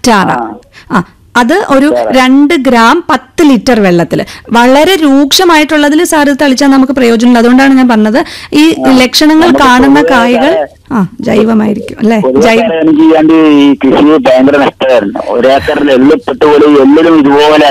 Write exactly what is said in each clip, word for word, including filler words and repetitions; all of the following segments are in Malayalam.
എറ്റാറ. ആ അത് ഒരു രണ്ട് ഗ്രാം പത്ത് ലിറ്റർ വെള്ളത്തിൽ. വളരെ രൂക്ഷമായിട്ടുള്ളതിൽ സാർ ഇത് തളിച്ചാൽ നമുക്ക് പ്രയോജനമില്ല. അതുകൊണ്ടാണ് ഞാൻ പറഞ്ഞത് ഈ ലക്ഷണങ്ങൾ കാണുന്ന കായ്കൾ ആ ജൈവമായിരിക്കും അല്ലെ. ജൈവ ഈ കൃഷി ഭയങ്കര നഷ്ടമായിരുന്നു. ഒരേക്കറിൽ എള്ളിപ്പെട്ട് പോലെ എള്ളിലും ഇതുപോലെ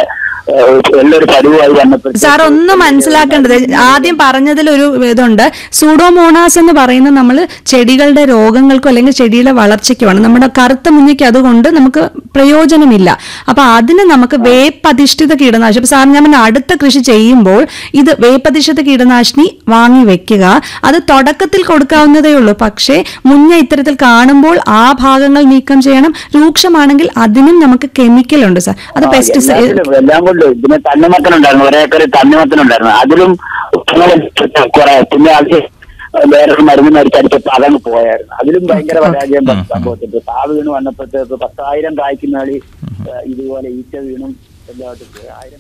സാർ ഒന്ന് മനസ്സിലാക്കേണ്ടത്, ആദ്യം പറഞ്ഞതിൽ ഒരു ഇതുണ്ട്, സൂഡോമോണാസ് എന്ന് പറയുന്നത് നമ്മൾ ചെടികളുടെ രോഗങ്ങൾക്കോ അല്ലെങ്കിൽ ചെടിയുടെ വളർച്ചയ്ക്കുമാണ്. നമ്മുടെ കറുത്ത മുഞ്ഞയ്ക്ക് അതുകൊണ്ട് നമുക്ക് പ്രയോജനമില്ല. അപ്പൊ അതിന് നമുക്ക് വേപ്പധിഷ്ഠിത കീടനാശിനി, ഇപ്പൊ സാർ ഞാൻ അടുത്ത കൃഷി ചെയ്യുമ്പോൾ ഇത് വേപ്പധിഷ്ഠിത കീടനാശിനി വാങ്ങി വെക്കുക. അത് തുടക്കത്തിൽ കൊടുക്കാവുന്നതേ ഉള്ളൂ. പക്ഷേ മുഞ്ഞ ഇത്തരത്തിൽ കാണുമ്പോൾ ആ ഭാഗങ്ങൾ നീക്കം ചെയ്യണം. രൂക്ഷമാണെങ്കിൽ അതിനും നമുക്ക് കെമിക്കൽ ഉണ്ട് സാർ. അത് പെസ്റ്റിസൈഡ്. പിന്നെ തണ്ണിമത്തനുണ്ടായിരുന്നു, ഒരേക്കറി തണ്ണിമത്തനുണ്ടായിരുന്നു. അതിലും കുറെ പിന്നെ അത് വേറൊരു മരുന്ന് മരിച്ചടിച്ചപ്പോ അതങ്ങ് പോയായിരുന്നു. അതിലും ഭയങ്കര പരാജയം സംഭവത്തിട്ട് പാവ് വീണ് വന്നപ്പോഴത്തേക്ക് പത്തായിരം കായ്ക്കുന്ന കളി ഇതുപോലെ ഈച്ച വീണും എല്ലാവരും പോയി. ആയിരം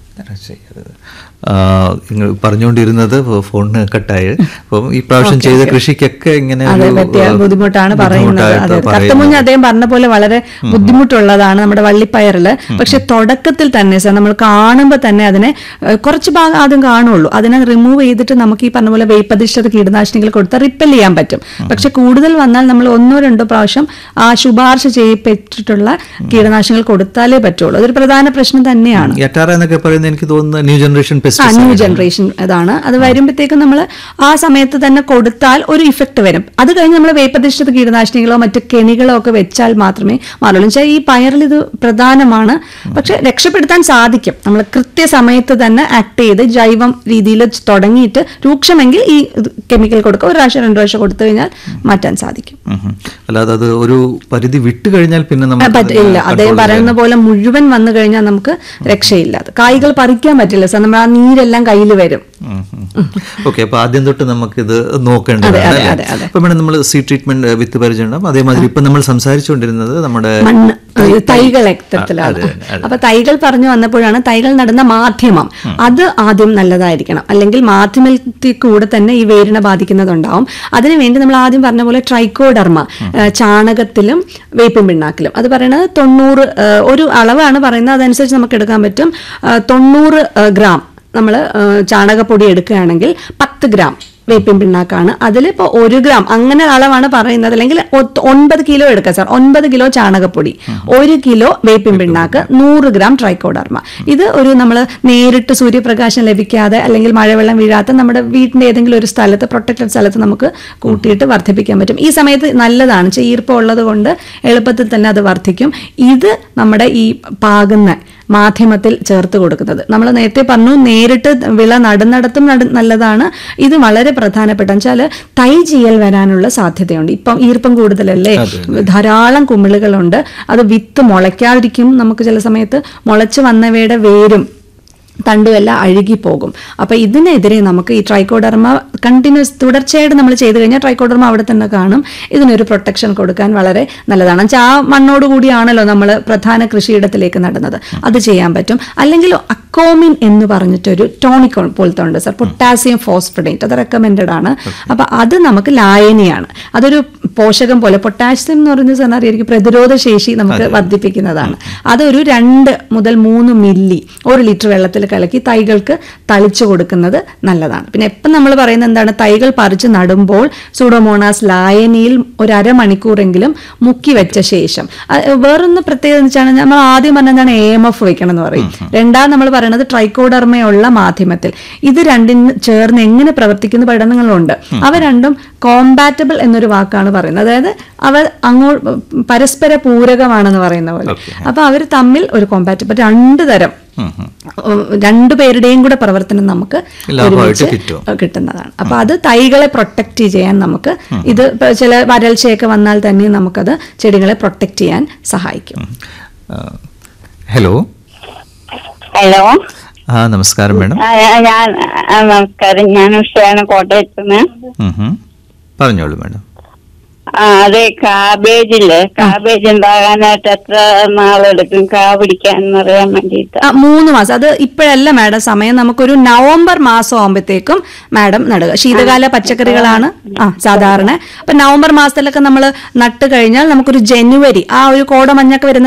നിങ്ങൾ പറഞ്ഞുകൊണ്ടിരുന്നത് ഫോണിന് കട്ടായി. അപ്പം ഈ പ്രാവശ്യം ചെയ്ത കൃഷിക്കൊക്കെ ഇങ്ങനെ ബുദ്ധിമുട്ടാണ് പറയുന്നത്. കത്തമുഞ്ഞ അദ്ദേഹം പറഞ്ഞ പോലെ വളരെ ബുദ്ധിമുട്ടുള്ളതാണ് നമ്മുടെ വള്ളിപ്പയറില്. പക്ഷെ തുടക്കത്തിൽ തന്നെ സാർ നമ്മൾ കാണുമ്പോൾ തന്നെ അതിനെ കുറച്ച് ഭാഗം ആദ്യം കാണുള്ളൂ. അതിനെ റിമൂവ് ചെയ്തിട്ട് നമുക്ക് ഈ പറഞ്ഞ പോലെ വേപ്പധിഷ്ഠിത കീടനാശിനികൾ കൊടുത്താൽ റിപ്പൽ ചെയ്യാൻ പറ്റും. പക്ഷെ കൂടുതൽ വന്നാൽ നമ്മൾ ഒന്നോ രണ്ടോ പ്രാവശ്യം ആ ശുപാർശ ചെയ്യപ്പെട്ടിട്ടുള്ള കീടനാശിനികൾ കൊടുത്താലേ പറ്റുള്ളൂ. അതൊരു പ്രധാന പ്രശ്നം തന്നെയാണ്. എനിക്ക് തോന്നുന്നു ന്യൂ ജനറേഷൻ ന്യൂ ജനറേഷൻ അതാണ്. അത് വരുമ്പോഴത്തേക്കും നമ്മൾ ആ സമയത്ത് തന്നെ കൊടുത്താൽ ഒരു ഇഫക്റ്റ് വരും. അത് കഴിഞ്ഞ് നമ്മൾ വേപ്പധിഷ്ഠിത കീടനാശിനികളോ മറ്റു കെണികളോ ഒക്കെ വെച്ചാൽ മാത്രമേ മാറുള്ളൂ. വെച്ചാൽ ഈ പയറിൽ ഇത് പ്രധാനമാണ്. പക്ഷെ രക്ഷപ്പെടുത്താൻ സാധിക്കും നമ്മൾ കൃത്യസമയത്ത് തന്നെ ആക്ട് ചെയ്ത് ജൈവം രീതിയിൽ തുടങ്ങിയിട്ട് രൂക്ഷമെങ്കിൽ ഈ കെമിക്കൽ കൊടുക്കുക. ഒരു പ്രാവശ്യം രണ്ടു പ്രാവശ്യം കൊടുത്തു കഴിഞ്ഞാൽ മാറ്റാൻ സാധിക്കും. അല്ലാതെ അത് ഒരു പരിധി വിട്ടു കഴിഞ്ഞാൽ പിന്നെ ഇല്ല. അദ്ദേഹം പറയുന്ന പോലെ മുഴുവൻ വന്നു കഴിഞ്ഞാൽ നമുക്ക് രക്ഷയില്ല. കായ്കൾ പറിക്കാൻ പറ്റില്ല സാർ. നമ്മൾ ആ നീരെല്ലാം കയ്യിൽ വരും. ഓക്കെ, അപ്പൊ ആദ്യം തൊട്ട് നമുക്കിത് നോക്കേണ്ടതാണ്. അപ്പൊ മേഡം നമ്മൾ സീ ട്രീറ്റ്മെന്റ് വിത്ത് പരിചരണം, അതേമാതിരി ഇപ്പൊ നമ്മൾ സംസാരിച്ചുകൊണ്ടിരുന്നത് നമ്മുടെ മണ്ണ് തൈകൾ എത്തരത്തിലാണ്. അപ്പൊ തൈകൾ പറഞ്ഞു വന്നപ്പോഴാണ് തൈകൾ നടുന്ന മാധ്യമം അത് ആദ്യം നല്ലതായിരിക്കണം. അല്ലെങ്കിൽ മാധ്യമത്തിൽ കൂടെ തന്നെ ഈ വേരിനെ ബാധിക്കുന്നതുണ്ടാവും. അതിനുവേണ്ടി നമ്മൾ ആദ്യം പറഞ്ഞ പോലെ ട്രൈക്കോഡർമ ചാണകത്തിലും വേപ്പിൻ പിണ്ണാക്കിലും, അത് പറയുന്നത് തൊണ്ണൂറ് ഒരു അളവാണ് പറയുന്നത്, അതനുസരിച്ച് നമുക്ക് എടുക്കാൻ പറ്റും. തൊണ്ണൂറ് ഗ്രാം നമ്മൾ ചാണകപ്പൊടി എടുക്കുകയാണെങ്കിൽ പത്ത് ഗ്രാം വേപ്പിൻ പിണ്ണാക്കാണ്. അതിലിപ്പോൾ ഒരു ഗ്രാം അങ്ങനെ അളവാണ് പറയുന്നത്. അല്ലെങ്കിൽ ഒൻപത് കിലോ എടുക്കാം സാർ. ഒൻപത് കിലോ ചാണകപ്പൊടി, ഒരു കിലോ വേപ്പിൻ പിണ്ണാക്ക്, നൂറ് ഗ്രാം ട്രൈക്കോഡർമ. ഇത് ഒരു നമ്മൾ നേരിട്ട് സൂര്യപ്രകാശം ലഭിക്കാതെ അല്ലെങ്കിൽ മഴവെള്ളം വീഴാത്ത നമ്മുടെ വീടിന്റെ ഏതെങ്കിലും ഒരു സ്ഥലത്ത് പ്രൊട്ടക്റ്റഡ് സ്ഥലത്ത് നമുക്ക് കൂട്ടിയിട്ട് വർദ്ധിപ്പിക്കാൻ പറ്റും. ഈ സമയത്ത് നല്ലതാണ്, ഈർപ്പം ഉള്ളത് കൊണ്ട് എളുപ്പത്തിൽ തന്നെ അത് വർദ്ധിക്കും. ഇത് നമ്മുടെ ഈ പാകുന്ന മാധ്യമത്തിൽ ചേർത്ത് കൊടുക്കുന്നത് നമ്മൾ നേരത്തെ പറഞ്ഞു, നേരിട്ട് വിള നടുന്നിടത്തും നല്ലതാണ്. ഇത് വളരെ പ്രധാനപ്പെട്ട വെച്ചാൽ തൈ ചീയൽ വരാനുള്ള സാധ്യതയുണ്ട്. ഇപ്പം ഈർപ്പം കൂടുതലല്ലേ, ധാരാളം കുമിളുകളുണ്ട്. അത് വിത്ത് മുളയ്ക്കാതിരിക്കും. നമുക്ക് ചില സമയത്ത് മുളച്ച് വന്നവയുടെ വേരും തണ്ടുമെല്ലാം അഴുകിപ്പോകും. അപ്പൊ ഇതിനെതിരെ നമുക്ക് ഈ ട്രൈക്കോഡർമ കണ്ടിന്യൂസ് തുടർച്ചയായിട്ട് നമ്മൾ ചെയ്തു കഴിഞ്ഞാൽ ട്രൈക്കോഡർമ അവിടെ തന്നെ കാണും. ഇതിനൊരു പ്രൊട്ടക്ഷൻ കൊടുക്കാൻ വളരെ നല്ലതാണ്. വെച്ചാൽ ആ മണ്ണോട് കൂടിയാണല്ലോ നമ്മൾ പ്രധാന കൃഷിയിടത്തിലേക്ക് നടുന്നത്. അത് ചെയ്യാൻ പറ്റും. അല്ലെങ്കിൽ അക്കോമിൻ എന്ന് പറഞ്ഞിട്ടൊരു ടോണിക് പോലത്തെ ഉണ്ട് സാർ, പൊട്ടാസ്യം ഫോസ്ഫേറ്റ്, അത് റെക്കമെൻഡഡ് ആണ്. അപ്പൊ അത് നമുക്ക് ലായനിയാണ്. അതൊരു പോഷകം പോലെ, പൊട്ടാസ്യം എന്ന് പറയുന്ന സാറിന് അറിയായിരിക്കും, പ്രതിരോധ ശേഷി നമുക്ക് വർദ്ധിപ്പിക്കുന്നതാണ്. അതൊരു രണ്ട് മുതൽ മൂന്ന് മില്ലി ഒരു ലിറ്റർ വെള്ളത്തിൽ കലക്കി തൈകൾക്ക് തളിച്ചു കൊടുക്കുന്നത് നല്ലതാണ്. പിന്നെ എപ്പം നമ്മൾ പറയുന്നത് എന്താണ്, തൈകൾ പറിച്ച് നടുമ്പോൾ സൂഡോമോണാസ് ലായനിയിൽ ഒരു അരമണിക്കൂറെങ്കിലും മുക്കി വെച്ച ശേഷം, വേറൊന്ന് പ്രത്യേകത എന്ന് വെച്ചാൽ നമ്മൾ ആദ്യം പറഞ്ഞതാണ് എ എം എഫ് വെക്കണം എന്ന് പറയും. രണ്ടാം നമ്മൾ പറയുന്നത് ട്രൈക്കോഡർമയുള്ള മാധ്യമത്തിൽ. ഇത് രണ്ടിന് ചേർന്ന് എങ്ങനെ പ്രവർത്തിക്കുന്ന പഠനങ്ങളുണ്ട്. അവ രണ്ടും കോമ്പാറ്റബിൾ എന്നൊരു വാക്കാണ് പറയുന്നത്. അതായത് അവ അങ്ങോട്ട് പരസ്പര പൂരകമാണെന്ന് പറയുന്ന പോലെ. അപ്പൊ അവർ തമ്മിൽ ഒരു കോമ്പാറ്റബിൾ, രണ്ട് തരം രണ്ടുപേരുടെയും കൂടെ പ്രവർത്തനം നമുക്ക് ഒരുമിച്ച് കിട്ടുന്നതാണ്. അപ്പൊ അത് തൈകളെ പ്രൊട്ടക്ട് ചെയ്യാൻ നമുക്ക്, ഇത് ചില വരൾച്ചയൊക്കെ വന്നാൽ തന്നെ നമുക്കത് ചെടികളെ പ്രൊട്ടക്ട് ചെയ്യാൻ സഹായിക്കും. ഹലോ ഹലോ ആ നമസ്കാരം മേഡം. ഞാൻ നമസ്കാരം, ഞാൻ ഉഷയാണ് കോട്ടയത്ത് നിന്ന്. പറഞ്ഞോളൂ മേഡം. ആ അതെ, കാബേജില്ലേ, കാബേജ് ഉണ്ടാകാനായിട്ട് എത്ര നാളെടുക്കും കാ പിടിക്കാൻ അറിയാൻ വേണ്ടിയിട്ട്? മൂന്ന് മാസം. അത് ഇപ്പോഴല്ല മാഡം സമയം, നമുക്കൊരു നവംബർ മാസം ആകുമ്പോഴത്തേക്കും മാഡം നടുക. ശീതകാല പച്ചക്കറികളാണ് ആ സാധാരണ. അപ്പൊ നവംബർ മാസത്തിലൊക്കെ നമ്മൾ നട്ട് കഴിഞ്ഞാൽ നമുക്കൊരു ജനുവരി ആ ഒരു കോടമഞ്ഞൊക്കെ വരുന്ന